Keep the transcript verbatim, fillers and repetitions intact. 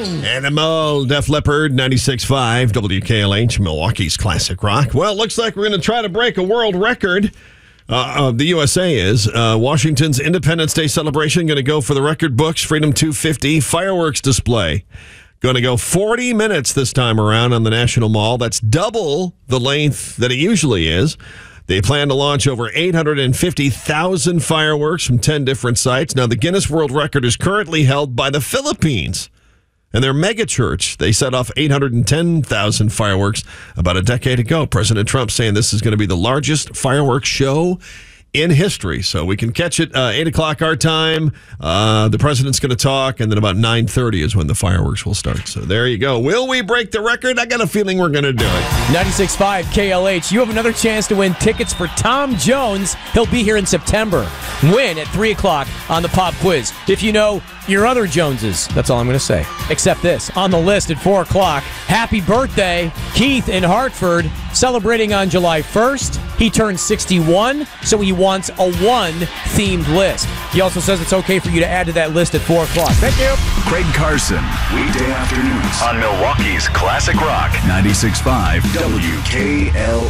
Animal, Def Leppard, ninety-six point five, W K L H, Milwaukee's Classic Rock. Well, it looks like we're going to try to break a world record. Uh, uh, the U S A is. Uh, Washington's Independence Day celebration going to go for the record books. Freedom two fifty fireworks display. Going to go forty minutes this time around on the National Mall. That's double the length that it usually is. They plan to launch over eight hundred fifty thousand fireworks from ten different sites. Now, the Guinness World Record is currently held by the Philippines. And their megachurch, they set off eight hundred ten thousand fireworks about a decade ago. President Trump saying this is going to be the largest fireworks show in history. So we can catch it uh, eight o'clock our time. Uh, the president's going to talk, and then about nine thirty is when the fireworks will start. So there you go. Will we break the record? I got a feeling we're going to do it. ninety-six point five K L H. You have another chance to win tickets for Tom Jones. He'll be here in September. Win at three o'clock on the pop quiz. If you know your other Joneses, that's all I'm going to say. Except this, on the list at four o'clock, happy birthday, Keith in Hartford, celebrating on July first. He turns sixty-one, so he wants a one-themed list. He also says it's okay for you to add to that list at four o'clock. Thank you. Craig Carson, weekday afternoons on Milwaukee's Classic Rock. ninety-six point five W K L